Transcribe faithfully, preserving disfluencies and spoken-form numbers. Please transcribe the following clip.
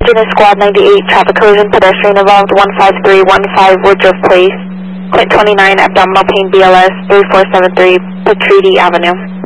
Tunis Squad ninety-eight, traffic collision, pedestrian involved, one five three one five Woodruff Place. Clint twenty-nine, abdominal pain, B L S, three four seven three, Patridi Avenue.